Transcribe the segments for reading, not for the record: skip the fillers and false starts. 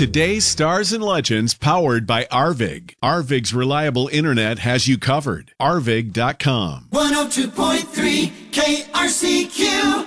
Today's stars and legends powered by Arvig. Arvig's reliable internet has you covered. Arvig.com. 102.3 KRCQ.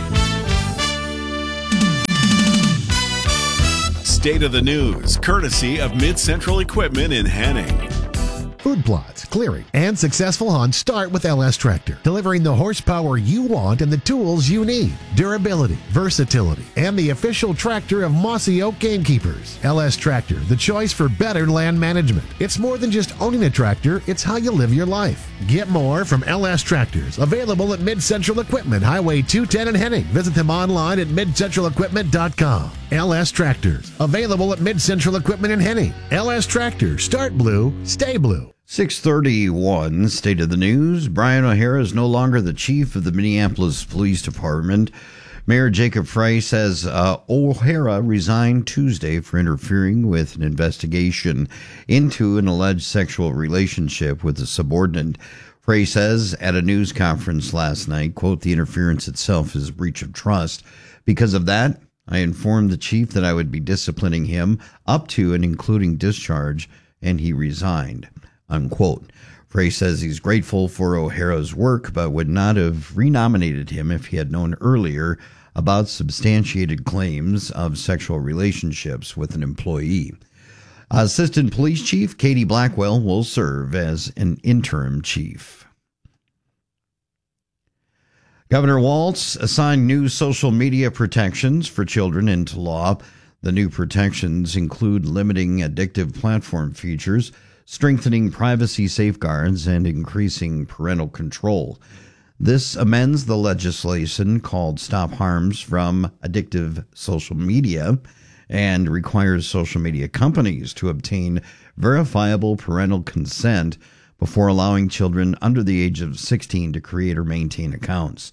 State of the news, courtesy of Mid-Central Equipment in Henning. Food plots, clearing, and successful hunts start with LS Tractor, delivering the horsepower you want and the tools you need. Durability, versatility, and the official tractor of Mossy Oak Gamekeepers. LS Tractor, the choice for better land management. It's more than just owning a tractor, it's how you live your life. Get more from LS Tractors, available at Mid-Central Equipment, Highway 210 in Henning. Visit them online at midcentralequipment.com. LS Tractors, available at Mid-Central Equipment in Henning. LS Tractors, start blue, stay blue. 6:31, State of the News. Brian O'Hara is no longer the chief of the Minneapolis Police Department. Mayor Jacob Frey says O'Hara resigned Tuesday for interfering with an investigation into an alleged sexual relationship with a subordinate. Frey says at a news conference last night, quote, "The interference itself is a breach of trust. Because of that, I informed the chief that I would be disciplining him up to and including discharge, and he resigned," unquote. Frey says he's grateful for O'Hara's work, but would not have renominated him if he had known earlier about substantiated claims of sexual relationships with an employee. Assistant Police Chief Katie Blackwell will serve as an interim chief. Governor Walz assigned new social media protections for children into law. The new protections include limiting addictive platform features, strengthening privacy safeguards, and increasing parental control. This amends the legislation called Stop Harms from Addictive Social Media and requires social media companies to obtain verifiable parental consent before allowing children under the age of 16 to create or maintain accounts.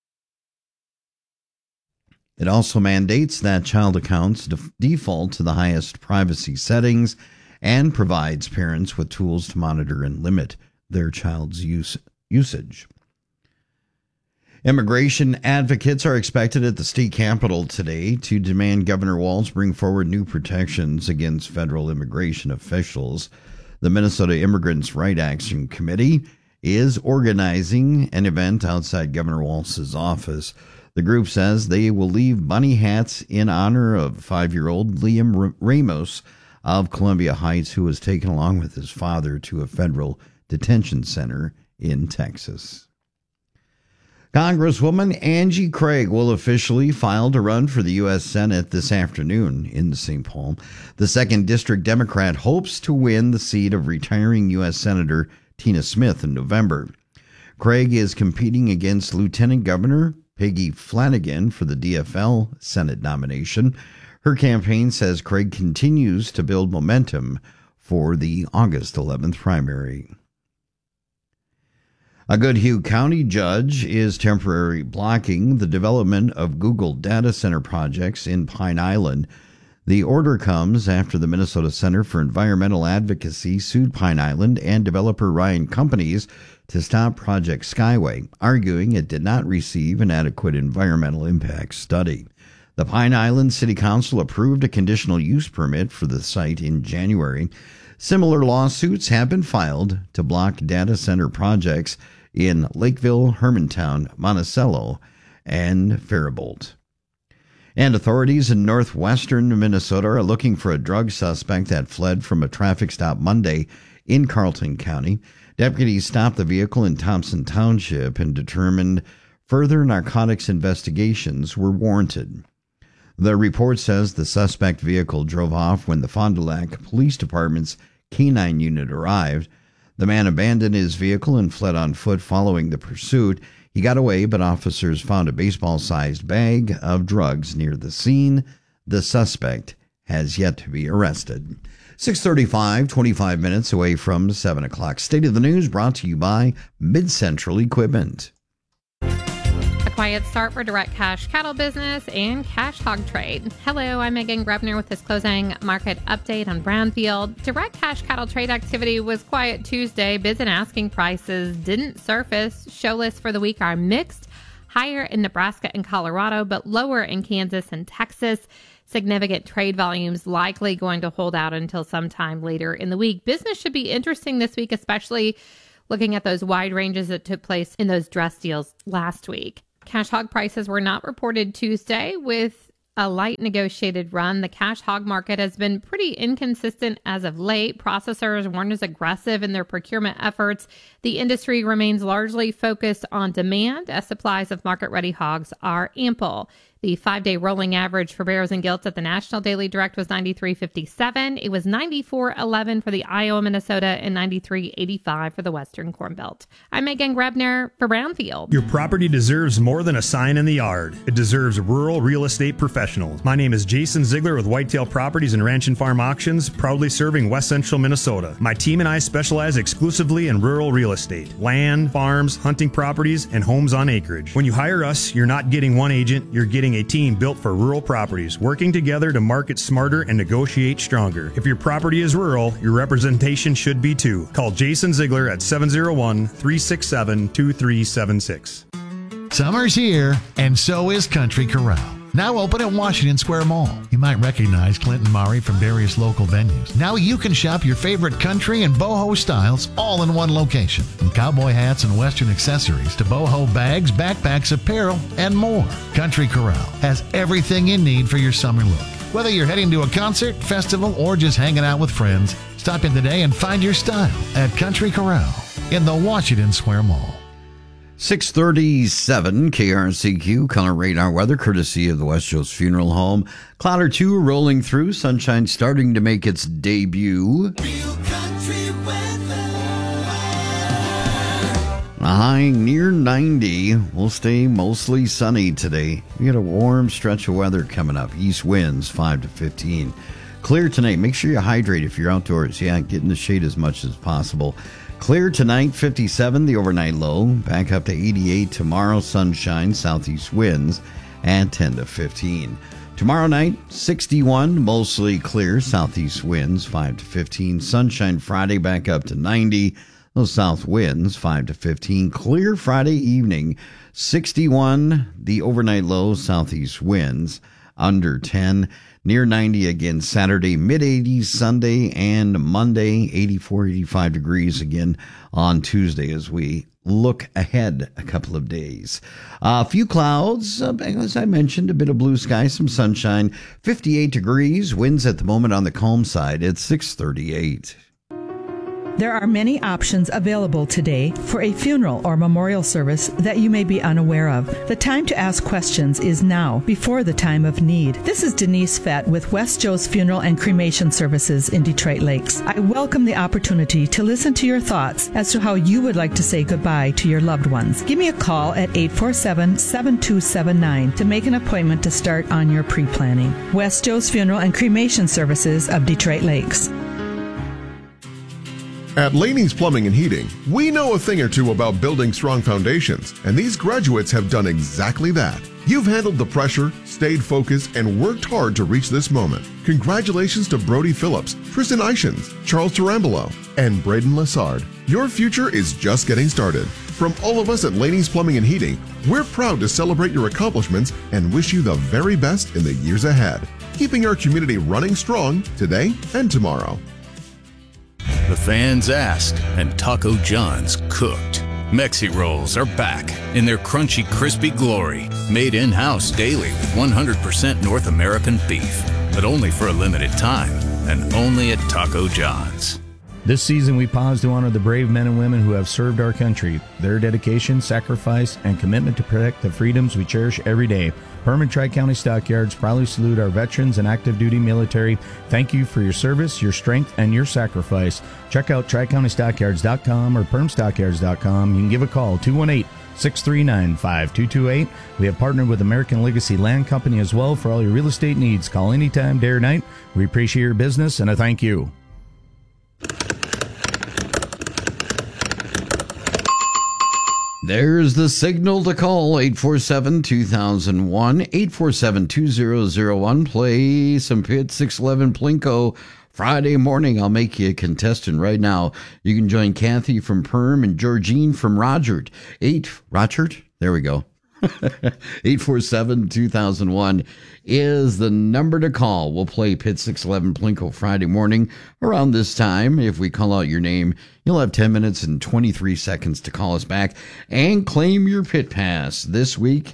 It also mandates that child accounts default to the highest privacy settings and provides parents with tools to monitor and limit their child's usage. Immigration advocates are expected at the state capitol today to demand Governor Walz bring forward new protections against federal immigration officials. The Minnesota Immigrants' Right Action Committee is organizing an event outside Governor Walz's office. The group says they will leave bunny hats in honor of 5-year-old Liam Ramos of Columbia Heights, who was taken along with his father to a federal detention center in Texas. Congresswoman Angie Craig will officially file to run for the U.S. Senate this afternoon in St. Paul. The 2nd District Democrat hopes to win the seat of retiring U.S. Senator Tina Smith in November. Craig is competing against Lieutenant Governor Peggy Flanagan for the DFL Senate nomination. Her campaign says Craig continues to build momentum for the August 11th primary. A Goodhue County judge is temporarily blocking the development of Google data center projects in Pine Island. The order comes after the Minnesota Center for Environmental Advocacy sued Pine Island and developer Ryan Companies to stop Project Skyway, arguing it did not receive an adequate environmental impact study. The Pine Island City Council approved a conditional use permit for the site in January. Similar lawsuits have been filed to block data center projects in Lakeville, Hermantown, Monticello, and Faribault. And authorities in northwestern Minnesota are looking for a drug suspect that fled from a traffic stop Monday in Carleton County. Deputies stopped the vehicle in Thompson Township and determined further narcotics investigations were warranted. The report says the suspect vehicle drove off when the Fond du Lac Police Department's K-9 unit arrived. The man abandoned his vehicle and fled on foot following the pursuit. He got away, but officers found a baseball-sized bag of drugs near the scene. The suspect has yet to be arrested. 6:35, 25 minutes away from 7 o'clock. State of the News brought to you by Mid-Central Equipment. A quiet start for Direct Cash Cattle Business and Cash Hog Trade. Hello, I'm Megan Grebner with this closing market update on Brownfield. Direct Cash Cattle Trade activity was quiet Tuesday. Bids and asking prices didn't surface. Show lists for the week are mixed. Higher in Nebraska and Colorado, but lower in Kansas and Texas. significant trade volumes likely going to hold out until sometime later in the week. Business should be interesting this week, especially looking at those wide ranges that took place in those dress deals last week. Cash hog prices were not reported Tuesday. With a light negotiated run, the cash hog market has been pretty inconsistent as of late. Processors weren't as aggressive in their procurement efforts. The industry remains largely focused on demand as supplies of market-ready hogs are ample. The 5-day rolling average for barrows and gilts at the National Daily Direct was 93.57. It was 94.11 for the Iowa, Minnesota, and 93.85 for the Western Corn Belt. I'm Megan Grebner for Brownfield. Your property deserves more than a sign in the yard. It deserves rural real estate professionals. My name is Jason Ziegler with Whitetail Properties and Ranch and Farm Auctions, proudly serving West Central Minnesota. My team and I specialize exclusively in rural real estate, land, farms, hunting properties, and homes on acreage. When you hire us, you're not getting one agent, you're getting a team built for rural properties, working together to market smarter and negotiate stronger. If your property is rural, your representation should be too. Call Jason Ziegler at 701-367-2376. Summer's here, and so is Country Corral. Now open at Washington Square Mall. You might recognize Clinton Murray from various local venues. Now you can shop your favorite country and boho styles all in one location. From cowboy hats and western accessories to boho bags, backpacks, apparel, and more. Country Corral has everything you need for your summer look. Whether you're heading to a concert, festival, or just hanging out with friends, stop in today and find your style at Country Corral in the Washington Square Mall. 6:37 KRCQ color radar weather courtesy of the West Joe's Funeral Home. Cloud or two rolling through, sunshine starting to make its debut. Real country weather. A high near 90. Will stay mostly sunny today. We got a warm stretch of weather coming up. East winds 5 to 15. Clear tonight. Make sure you hydrate if you're outdoors. Yeah, get in the shade as much as possible. Clear tonight, 57, the overnight low. Back up to 88 tomorrow, sunshine, southeast winds at 10 to 15. Tomorrow night, 61, mostly clear, southeast winds, 5 to 15. Sunshine Friday, back up to 90. Those south winds, 5 to 15. Clear Friday evening, 61, the overnight low, southeast winds, under 10. Near 90 again Saturday, mid-80s Sunday and Monday, 84, 85 degrees again on Tuesday as we look ahead a couple of days. A few clouds, as I mentioned, a bit of blue sky, some sunshine, 58 degrees, winds at the moment on the calm side at 6:38. There are many options available today for a funeral or memorial service that you may be unaware of. The time to ask questions is now, before the time of need. This is Denise Fett with West Joe's Funeral and Cremation Services in Detroit Lakes. I welcome the opportunity to listen to your thoughts as to how you would like to say goodbye to your loved ones. Give me a call at 847-7279 to make an appointment to start on your pre-planning. West Joe's Funeral and Cremation Services of Detroit Lakes. At Laney's Plumbing and Heating, we know a thing or two about building strong foundations, and these graduates have done exactly that. You've handled the pressure, stayed focused, and worked hard to reach this moment. Congratulations to Brody Phillips, Tristan Ishins, Charles Tarambolo, and Braden Lessard. Your future is just getting started. From all of us at Laney's Plumbing and Heating, we're proud to celebrate your accomplishments and wish you the very best in the years ahead, keeping our community running strong today and tomorrow. The fans asked, and Taco John's cooked. Mexi Rolls are back in their crunchy, crispy glory, made in-house daily with 100% North American beef, but only for a limited time, and only at Taco John's. This season, we pause to honor the brave men and women who have served our country. Their dedication, sacrifice, and commitment to protect the freedoms we cherish every day. Perm and Tri-County Stockyards proudly salute our veterans and active duty military. Thank you for your service, your strength, and your sacrifice. Check out TriCountyStockyards.com or PermStockyards.com. You can give a call, 218-639-5228. We have partnered with American Legacy Land Company as well for all your real estate needs. Call anytime, day or night. We appreciate your business, and a thank you. There's the signal to call, 847-2001, 847-2001. Play some Pit 611 Plinko Friday morning. I'll make you a contestant right now. You can join Kathy from Perm and Georgine from Rogert. Rogert? There we go. 847-2001 is the number to call. We'll play Pit 611 Plinko Friday morning around this time. If we call out your name, you'll have 10 minutes and 23 seconds to call us back and claim your pit pass. This week,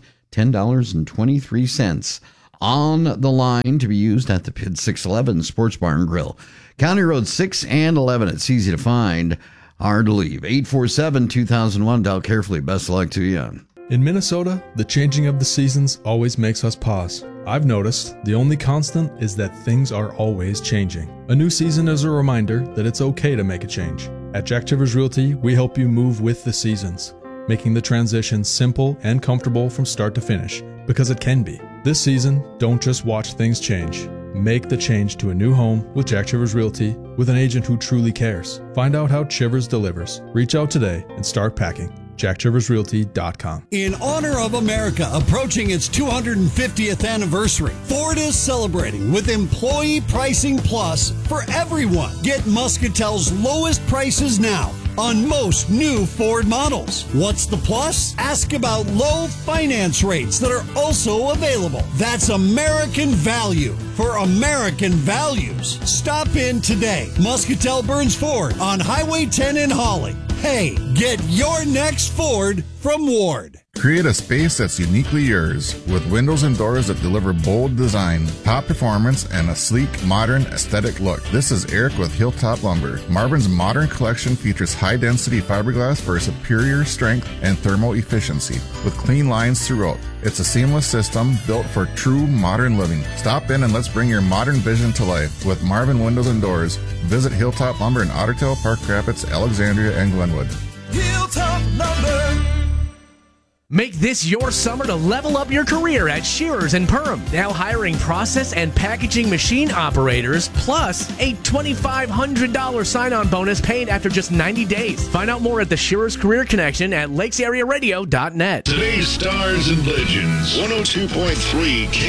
$10.23 on the line to be used at the Pit 611 Sports Bar and Grill. County Road 6 and 11. It's easy to find, hard to leave. 847-2001. Dial carefully. Best of luck to you. In Minnesota, the changing of the seasons always makes us pause. I've noticed the only constant is that things are always changing. A new season is a reminder that it's okay to make a change. At Jack Chivers Realty, we help you move with the seasons, making the transition simple and comfortable from start to finish, because it can be. This season, don't just watch things change. Make the change to a new home with Jack Chivers Realty with an agent who truly cares. Find out how Chivers delivers. Reach out today and start packing. JackChiversRealty.com. In honor of America approaching its 250th anniversary, Ford is celebrating with Employee Pricing Plus for everyone. Get Muscatel's lowest prices now on most new Ford models. What's the plus? Ask about low finance rates that are also available. That's American value for American values. Stop in today. Muscatel Burns Ford on Highway 10 in Holly. Hey, get your next Ford from Ward. Create a space that's uniquely yours with windows and doors that deliver bold design, top performance, and a sleek, modern, aesthetic look. This is Eric with Hilltop Lumber. Marvin's modern collection features high-density fiberglass for superior strength and thermal efficiency with clean lines throughout. It's a seamless system built for true modern living. Stop in and let's bring your modern vision to life with Marvin Windows and Doors. Visit Hilltop Lumber in Otter Tail, Park Rapids, Alexandria, and Glenwood. Hilltop Lumber. Make this your summer to level up your career at Shearers and Perm. Now hiring process and packaging machine operators, plus a $2,500 sign-on bonus paid after just 90 days. Find out more at the Shearers Career Connection at lakesarearadio.net. Today's Stars and Legends, 102.3